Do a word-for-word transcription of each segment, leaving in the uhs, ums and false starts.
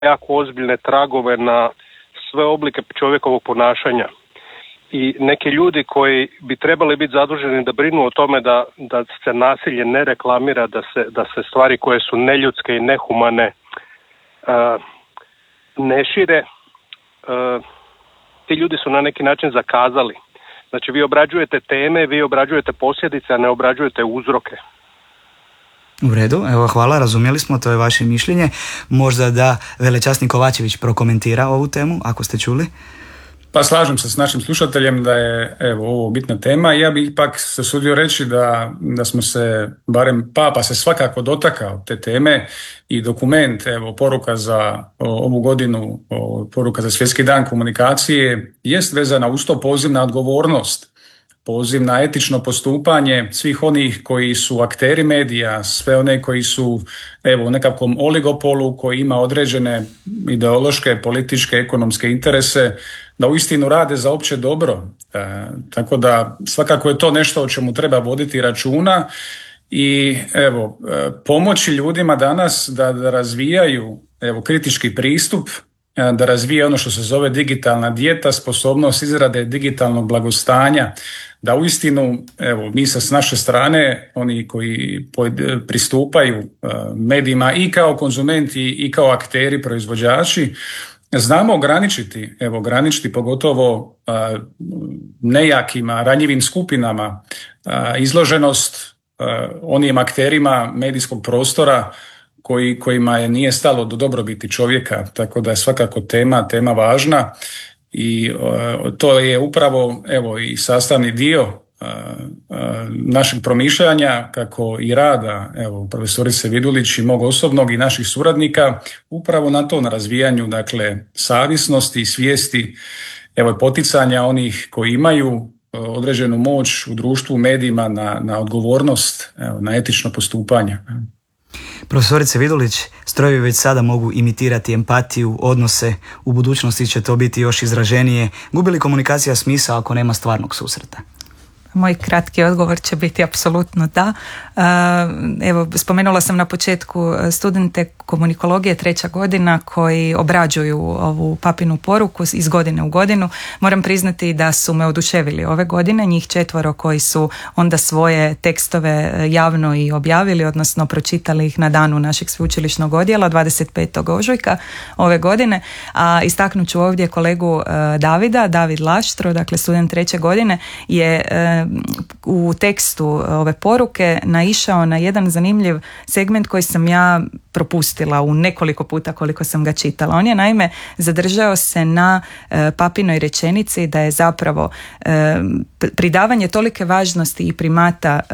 jako ozbiljne tragove na sve oblike čovjekovog ponašanja. I neki ljudi koji bi trebali biti zaduženi da brinu o tome da, da se nasilje ne reklamira, da se, da se stvari koje su neljudske i nehumane uh, ne šire, uh, ti ljudi su na neki način zakazali. Znači vi obrađujete teme, vi obrađujete posljedice, a ne obrađujete uzroke. U redu, evo hvala, razumjeli smo, to je vaše mišljenje. Možda da velečasnik Kovačević prokomentira ovu temu, ako ste čuli. Pa slažem se s našim slušateljem da je evo ovo bitna tema. Ja bih ipak se usudio reći da, da smo se, barem Papa se svakako dotakao te teme i dokument, evo poruka za o, ovu godinu, o, poruka za Svjetski dan komunikacije jest vezana uz to, poziv na odgovornost, poziv na etično postupanje svih onih koji su akteri medija, sve one koji su evo u nekakvom oligopolu koji ima određene ideološke, političke, ekonomske interese, da uistinu rade za opće dobro. E, tako da svakako je to nešto o čemu treba voditi računa i evo e, pomoći ljudima danas da, da razvijaju evo kritički pristup, e, da razvije ono što se zove digitalna dijeta, sposobnost izrade digitalnog blagostanja, da uistinu evo mi se s naše strane, oni koji pristupaju e, medijima i kao konzumenti i kao akteri, proizvođači, znamo ograničiti, evo ograničiti pogotovo a, nejakima, ranjivim skupinama a, izloženost a, onim akterima medijskog prostora koji, kojima je nije stalo do dobrobiti čovjeka, tako da je svakako tema, tema važna i a, to je upravo evo i sastavni dio a, a, našeg promišljanja kako i rada evo profesorice Vidulić i mog osobnog i naših suradnika upravo na to, na razvijanju dakle savjesnosti i svijesti evo poticanja onih koji imaju određenu moć u društvu, u medijima na, na odgovornost, evo, na etično postupanje. Profesorice Vidulić, strojevi već sada mogu imitirati empatiju, odnose, u budućnosti će to biti još izraženije. Gubi li komunikacija smisao ako nema stvarnog susreta? Moj kratki odgovor će biti apsolutno da. Evo, spomenula sam na početku studente komunikologije treća godina koji obrađuju ovu papinu poruku iz godine u godinu. Moram priznati da su me oduševili ove godine, njih četvoro koji su onda svoje tekstove javno i objavili, odnosno pročitali ih na danu našeg sveučilišnog odjela dvadeset petog ožujka ove godine. A istaknut ću ovdje kolegu Davida, David Laštro, dakle student treće godine, je u tekstu ove poruke naišao na jedan zanimljiv segment koji sam ja propustila u nekoliko puta koliko sam ga čitala. On je naime zadržao se na e, papinoj rečenici da je zapravo e, pridavanje tolike važnosti i primata e,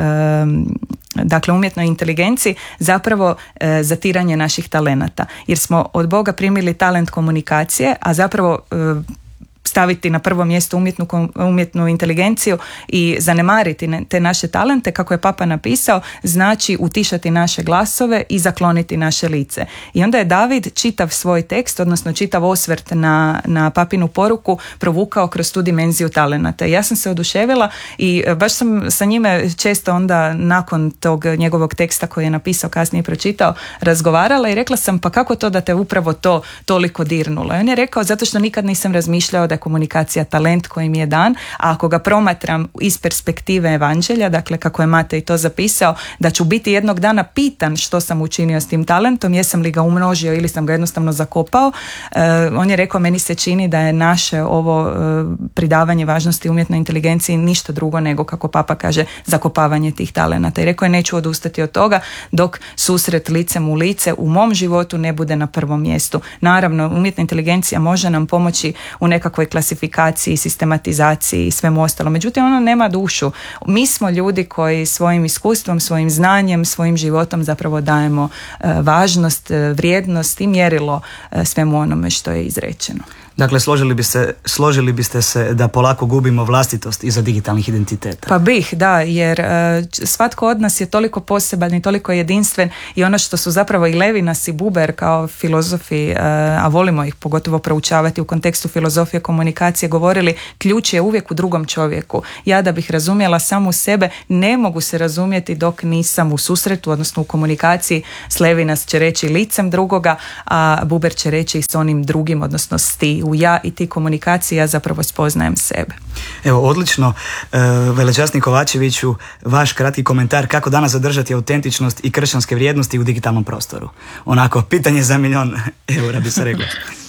dakle umjetnoj inteligenciji zapravo e, zatiranje naših talenata. Jer smo od Boga primili talent komunikacije, a zapravo e, staviti na prvo mjesto umjetnu, umjetnu inteligenciju i zanemariti te naše talente, kako je Papa napisao, znači utišati naše glasove i zakloniti naše lice. I onda je David čitav svoj tekst, odnosno čitav osvrt na, na Papinu poruku provukao kroz tu dimenziju talenata. I ja sam se oduševila i baš sam sa njime često onda nakon tog njegovog teksta koji je napisao, kasnije pročitao, razgovarala i rekla sam, pa kako to da te upravo to toliko dirnulo? I on je rekao, zato što nikad nisam razmišljao da je komunikacija talent koji mi je dan, a ako ga promatram iz perspektive evanđelja, dakle kako je Matej to zapisao, da ću biti jednog dana pitan što sam učinio s tim talentom, jesam li ga umnožio ili sam ga jednostavno zakopao. Uh, on je rekao, meni se čini da je naše ovo uh, pridavanje važnosti umjetnoj inteligenciji ništa drugo nego, kako Papa kaže, zakopavanje tih talenata. I rekao je, neću odustati od toga dok susret licem u lice u mom životu ne bude na prvom mjestu. Naravno, umjetna inteligencija može nam pomoći u nekakvoj klasifikaciji, sistematizaciji i svemu ostalo. Međutim, ona nema dušu. Mi smo ljudi koji svojim iskustvom, svojim znanjem, svojim životom zapravo dajemo uh, važnost, uh, vrijednost i mjerilo uh, svemu onome što je izrečeno. Dakle, složili, bi se, složili biste se da polako gubimo vlastitost iza digitalnih identiteta? Pa bih, da, jer uh, svatko od nas je toliko poseban i toliko jedinstven i ono što su zapravo i Levinas i Buber kao filozofi, uh, a volimo ih pogotovo proučavati u kontekstu filozofije komunikacije govorili, ključ je uvijek u drugom čovjeku. Ja da bih razumjela samu sebe, ne mogu se razumjeti dok nisam u susretu, odnosno u komunikaciji. Slevinas će reći licem drugoga, a Buber će reći s onim drugim, odnosno s ti u ja i ti komunikacije, ja zapravo spoznajem sebe. Evo, odlično. E, Velečasni Kovačeviću, vaš kratki komentar kako danas zadržati autentičnost i kršćanske vrijednosti u digitalnom prostoru. Onako, pitanje za milion eura bi se reklo.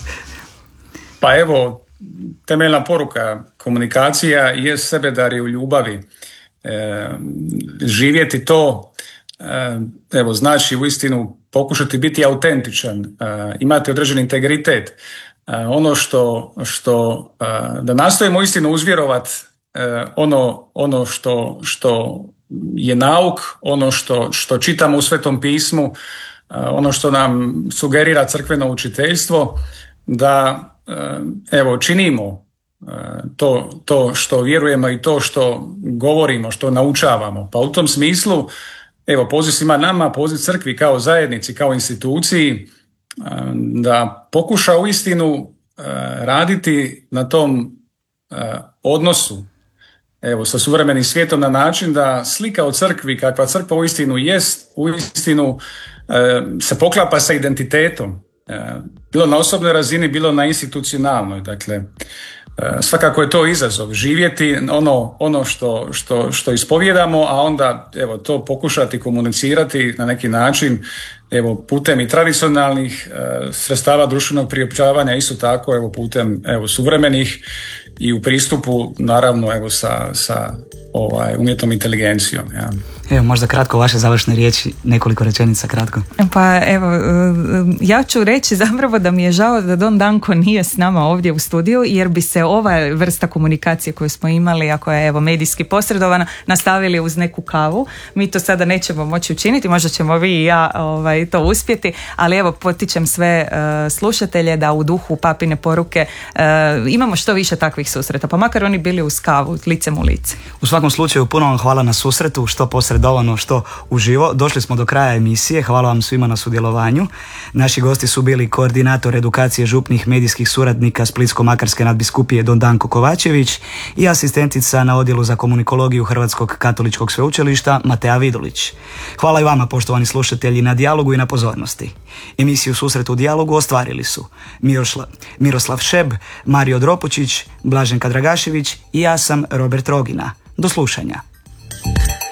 Pa evo, temeljna poruka komunikacija je sebedari u ljubavi. E, živjeti to, e, evo, znači uistinu pokušati biti autentičan, e, imati određeni integritet. E, ono što, što e, da nastojimo uistinu uzvjerovat e, ono, ono što, što je nauk, ono što, što čitamo u Svetom pismu, e, ono što nam sugerira crkveno učiteljstvo, da evo činimo to, to što vjerujemo i to što govorimo, što naučavamo. Pa u tom smislu, evo, poziv svima nama, poziv crkvi kao zajednici, kao instituciji, da pokuša uistinu raditi na tom odnosu, evo, sa suvremenim svijetom na način da slika o crkvi, kakva crkva uistinu jest, uistinu se poklapa sa identitetom. Bilo na osobnoj razini, bilo na institucionalnoj. Dakle, svakako je to izazov, živjeti ono, ono što, što, što ispovjedamo, a onda evo, to pokušati komunicirati na neki način, evo, putem i tradicionalnih e, sredstava društvenog priopćavanja, isto tako evo, putem evo, suvremenih i u pristupu naravno evo, sa, sa ovaj, umjetnom inteligencijom. Ja. Evo, možda kratko vaše završne riječi, nekoliko rečenica kratko. Pa evo, ja ću reći zapravo da mi je žao da Don Danko nije s nama ovdje u studiju, jer bi se ova vrsta komunikacije koju smo imali, a koja je evo medijski posredovana, nastavili uz neku kavu. Mi to sada nećemo moći učiniti, možda ćemo vi i ja ovaj, to uspjeti, ali evo potičem sve uh, slušatelje da u duhu papine poruke uh, imamo što više takvih susreta, pa makar oni bili uz kavu, licem u lice. U svakom slučaju puno vam hvala na susretu, što posredovano, što uživo. Došli smo do kraja emisije, hvala vam svima na sudjelovanju. Naši gosti su bili koordinator edukacije župnih medijskih suradnika Splitsko-makarske nadbiskupije Don Danko Kovačević i asistentica na odjelu za komunikologiju Hrvatskog katoličkog sveučilišta Matea Vidulić. Hvala i vama, poštovani slušatelji, na dijalogu i na pozornosti. Emisiju Susret u dijalogu ostvarili su Mirošla, Miroslav Šeb, Mario Dropučić, Blaženka Dragašević i ja sam Robert Rogina. Do slušanja.